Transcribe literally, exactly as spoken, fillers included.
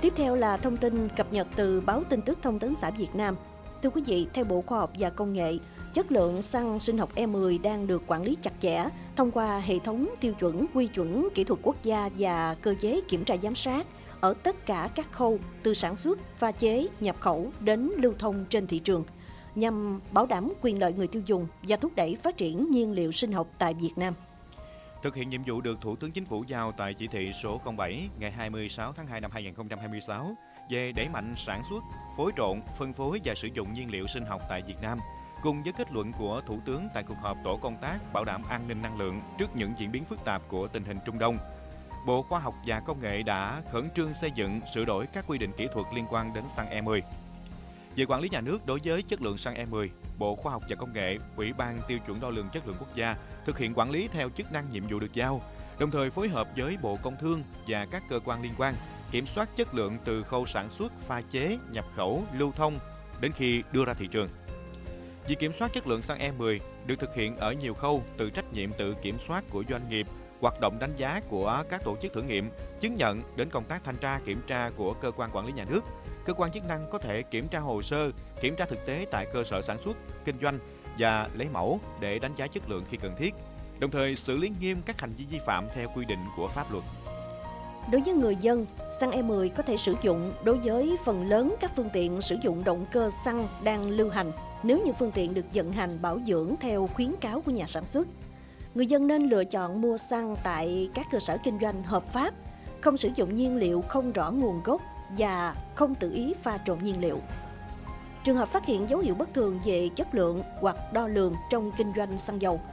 Tiếp theo là thông tin cập nhật từ báo tin tức Thông tấn xã Việt Nam. Thưa quý vị, theo Bộ Khoa học và Công nghệ, chất lượng xăng sinh học E mười đang được quản lý chặt chẽ thông qua hệ thống tiêu chuẩn, quy chuẩn kỹ thuật quốc gia và cơ chế kiểm tra giám sát ở tất cả các khâu từ sản xuất, pha chế, nhập khẩu đến lưu thông trên thị trường, nhằm bảo đảm quyền lợi người tiêu dùng và thúc đẩy phát triển nhiên liệu sinh học tại Việt Nam. Thực hiện nhiệm vụ được Thủ tướng Chính phủ giao tại chỉ thị số không bảy ngày hai mươi sáu tháng hai năm hai nghìn không trăm hai mươi sáu về đẩy mạnh sản xuất, phối trộn, phân phối và sử dụng nhiên liệu sinh học tại Việt Nam, cùng với kết luận của Thủ tướng tại cuộc họp tổ công tác bảo đảm an ninh năng lượng trước những diễn biến phức tạp của tình hình Trung Đông, Bộ Khoa học và Công nghệ đã khẩn trương xây dựng, sửa đổi các quy định kỹ thuật liên quan đến xăng E mười. Về quản lý nhà nước đối với chất lượng xăng E mười, Bộ Khoa học và Công nghệ, Ủy ban Tiêu chuẩn Đo lường Chất lượng Quốc gia thực hiện quản lý theo chức năng nhiệm vụ được giao, đồng thời phối hợp với Bộ Công Thương và các cơ quan liên quan kiểm soát chất lượng từ khâu sản xuất, pha chế, nhập khẩu, lưu thông đến khi đưa ra thị trường. Việc kiểm soát chất lượng xăng E mười được thực hiện ở nhiều khâu, từ trách nhiệm tự kiểm soát của doanh nghiệp, hoạt động đánh giá của các tổ chức thử nghiệm, chứng nhận đến công tác thanh tra kiểm tra của cơ quan quản lý nhà nước. Cơ quan chức năng có thể kiểm tra hồ sơ, kiểm tra thực tế tại cơ sở sản xuất, kinh doanh và lấy mẫu để đánh giá chất lượng khi cần thiết, đồng thời xử lý nghiêm các hành vi vi phạm theo quy định của pháp luật. Đối với người dân, xăng E mười có thể sử dụng đối với phần lớn các phương tiện sử dụng động cơ xăng đang lưu hành nếu như phương tiện được vận hành bảo dưỡng theo khuyến cáo của nhà sản xuất. Người dân nên lựa chọn mua xăng tại các cơ sở kinh doanh hợp pháp, không sử dụng nhiên liệu không rõ nguồn gốc và không tự ý pha trộn nhiên liệu. Trường hợp phát hiện dấu hiệu bất thường về chất lượng hoặc đo lường trong kinh doanh xăng dầu,